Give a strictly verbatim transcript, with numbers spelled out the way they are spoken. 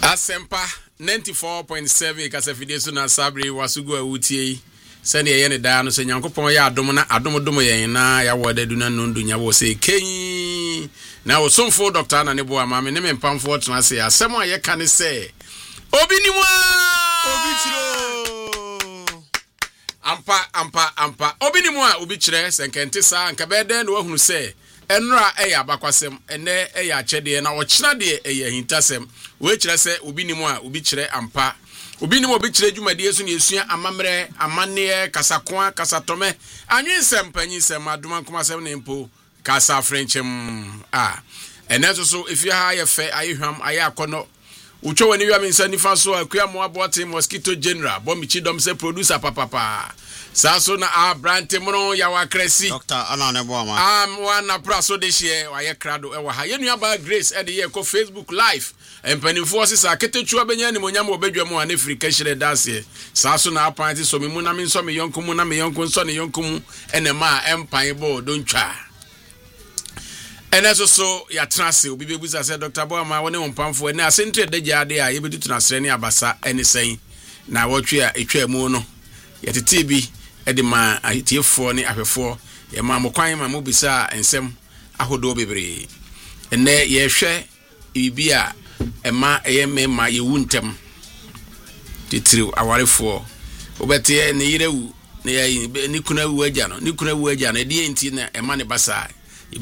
Asempa ninety-four point seven kasafide so na Sabri wasugo awutie sene ye ne da no se Nyankopon ya adom na adom dom yen na ya woda du na nondu nya wo se ken na wo somfo doctor na ne bo amame ne mempamfo tena se asem a ye ka ne se obi ni mo obi chiro ampa ampa ampa obi ni mo a obi chire se nkente sa nka bede na wahunu se enra eya abakwasem ene eya achede na ochina de eya hintasem we chire se obi ni mo a obi chire ampa obi ni mo obi chire dwumade so na esua amamre amane kasakoa kasatome anwinsem panyinsem adoma komasem ne mpo kasa frenchem ah enezo so ifia ha ye fe ayehwam aye akono ucho wani wi nsa nifa so akua mo abote mosquito general bomichi dom se producer papa saso na a brante mono ya wakresi doctor ana ne bo ama am wana praso de hie waye krado e wa ha yenu aba Grace e de ye ko Facebook live empanifo sisa ketechu abenya ni monyam obedwam an Africa hire dance saso na apanti so me mu na me nso me yonko mu na me yonko nso ne yonko mu enema empan bo dontwa eneso so ya trase obi bebuza se Doctor Boama woni wompamfo ene asentre de jade a yebedu trasre ne abasa ene sen na wotwe a etwa mu no yetete bi ede ma ahitiefo ne ahwefo ye ma mokwan ma mo bisa ensem ahodo bebre ene ye hwe ibi a ema eye mema ye wuntem titiri awarefo obete ne yirewu ne ya ni kuna wu agya no ni kuna wu agya no de enti na ema ne basa